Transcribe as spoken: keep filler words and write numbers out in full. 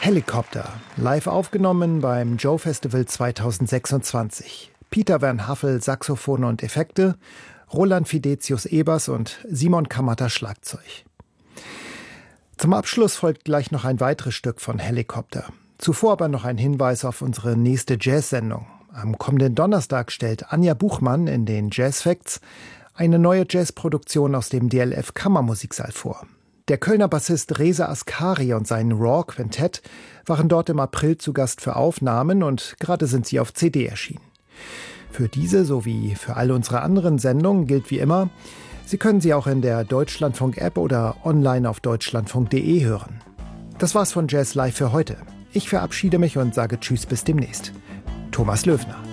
Helikopter, live aufgenommen beim Joe Festival zweitausendsechsundzwanzig. Peter Van Haffel, Saxophon und Effekte, Roland Fidetius E-Bass und Simon Kamata Schlagzeug. Zum Abschluss folgt gleich noch ein weiteres Stück von Helikopter. Zuvor aber noch ein Hinweis auf unsere nächste Jazz-Sendung. Am kommenden Donnerstag stellt Anja Buchmann in den Jazz Facts eine neue Jazzproduktion aus dem D L F Kammermusiksaal vor. Der Kölner Bassist Reza Askari und sein Raw Quintett waren dort im April zu Gast für Aufnahmen und gerade sind sie auf C D erschienen. Für diese sowie für alle unsere anderen Sendungen gilt wie immer, Sie können sie auch in der Deutschlandfunk-App oder online auf deutschlandfunk punkt de hören. Das war's von Jazz Live für heute. Ich verabschiede mich und sage Tschüss bis demnächst. Thomas Löwner.